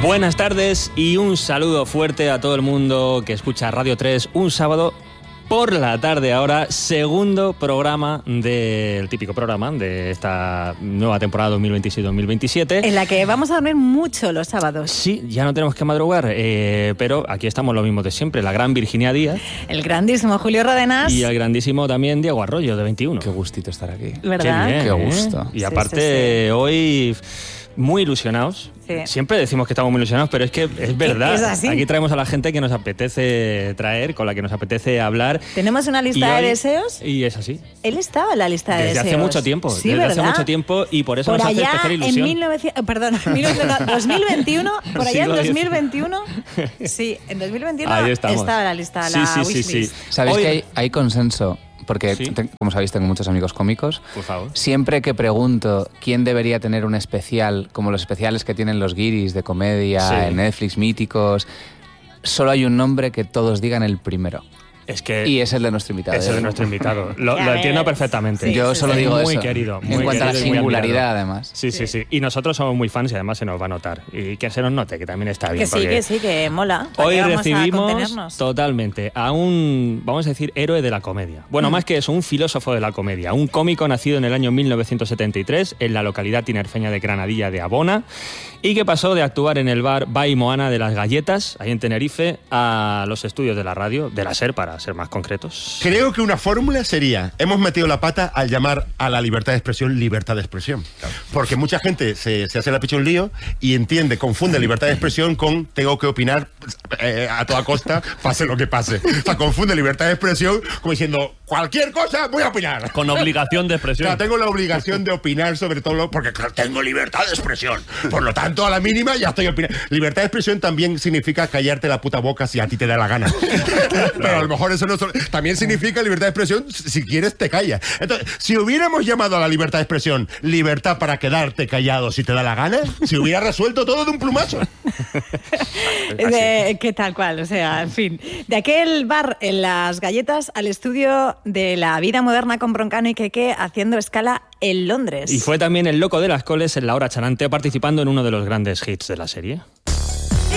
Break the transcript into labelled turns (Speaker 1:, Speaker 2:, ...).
Speaker 1: Buenas tardes y un saludo fuerte a todo el mundo que escucha Radio 3 un sábado por la tarde ahora, segundo programa del típico programa de esta nueva temporada 2026-2027.
Speaker 2: En la que vamos a dormir mucho los sábados.
Speaker 1: Sí, ya no tenemos que madrugar, pero aquí estamos lo mismo de siempre, la gran Virginia Díaz.
Speaker 2: El grandísimo Julio Rodenas.
Speaker 1: Y el grandísimo también Diego Arroyo, de 21.
Speaker 3: Qué gustito estar aquí.
Speaker 2: ¿Verdad?
Speaker 1: Qué bien,
Speaker 3: Qué gusto.
Speaker 1: Y aparte, hoy muy ilusionados.
Speaker 2: Sí.
Speaker 1: Siempre decimos que estamos muy ilusionados, pero es que es verdad.
Speaker 2: Es así.
Speaker 1: Aquí traemos a la gente que nos apetece traer, con la que nos apetece hablar.
Speaker 2: ¿Tenemos una lista
Speaker 1: Y
Speaker 2: de
Speaker 1: hoy-
Speaker 2: deseos?
Speaker 1: Y es así.
Speaker 2: Él estaba en la lista de
Speaker 1: Desde
Speaker 2: deseos.
Speaker 1: hace mucho tiempo.
Speaker 2: Sí,
Speaker 1: desde
Speaker 2: ¿verdad?
Speaker 1: hace mucho tiempo y por eso
Speaker 2: Por
Speaker 1: nos hace
Speaker 2: allá
Speaker 1: especial
Speaker 2: en
Speaker 1: ilusión.
Speaker 2: 2021, por allá en
Speaker 1: Siglo X.
Speaker 2: 2021, sí, en 2021
Speaker 1: Ahí estamos.
Speaker 2: estaba en la lista,
Speaker 1: Sí,
Speaker 2: la
Speaker 1: sí, sí,
Speaker 2: wishlist.
Speaker 1: sí.
Speaker 3: ¿Sabéis
Speaker 1: Hoy-
Speaker 3: que hay consenso? Porque,
Speaker 1: Sí.
Speaker 3: como sabéis, tengo muchos amigos cómicos.
Speaker 1: Por favor.
Speaker 3: Siempre que pregunto quién debería tener un especial, como los especiales que tienen los guiris de comedia,
Speaker 1: Sí.
Speaker 3: en Netflix, míticos, solo hay un nombre que todos digan el primero.
Speaker 1: Es que
Speaker 3: Y es el de nuestro invitado.
Speaker 1: es el de nuestro invitado. Lo
Speaker 2: Ya
Speaker 1: entiendo
Speaker 2: ves.
Speaker 1: perfectamente.
Speaker 2: Sí,
Speaker 3: Yo
Speaker 2: sí,
Speaker 3: solo
Speaker 2: sí.
Speaker 3: digo
Speaker 1: muy
Speaker 3: eso.
Speaker 1: querido. Muy
Speaker 3: En cuanto a la
Speaker 1: querido y muy
Speaker 3: singularidad,
Speaker 1: admirado.
Speaker 3: además.
Speaker 1: Sí. Y nosotros somos muy fans y además se nos va a notar. Y que se nos note, que también está bien. porque
Speaker 2: Que sí, que mola. ¿Para
Speaker 1: Hoy
Speaker 2: qué vamos a
Speaker 1: recibimos
Speaker 2: contenernos?
Speaker 1: totalmente a un, vamos a decir, héroe de la comedia. Bueno, más que eso, un filósofo de la comedia. Un cómico nacido en el año 1973 en la localidad tinerfeña de Granadilla de Abona y que pasó de actuar en el bar Bai Moana de las Galletas, ahí en Tenerife, a los estudios de la radio, de la SER, para ser más concretos.
Speaker 4: Creo que una fórmula sería, hemos metido la pata al llamar a la libertad de expresión libertad de expresión. Porque mucha gente se hace la picha un lío y confunde libertad de expresión con tengo que opinar a toda costa, pase lo que pase. O sea, confunde libertad de expresión como diciendo cualquier cosa voy a opinar.
Speaker 5: Con obligación de expresión.
Speaker 4: Claro, tengo la obligación de opinar sobre todo porque claro, tengo libertad de expresión. Por lo tanto, a la mínima ya estoy opinando. Libertad de expresión también significa callarte la puta boca si a ti te da la gana. Pero a lo mejor eso no también significa libertad de expresión, si quieres te callas. Entonces, si hubiéramos llamado a la libertad de expresión libertad para quedarte callado si te da la gana, se hubiera resuelto todo de un plumazo.
Speaker 2: Que tal cual, o sea, en fin. De aquel bar en Las Galletas al estudio de La Vida Moderna con Broncano y Queque haciendo escala en Londres.
Speaker 1: Y fue también el loco de las coles en La Hora Chanante participando en uno de los grandes hits de la serie.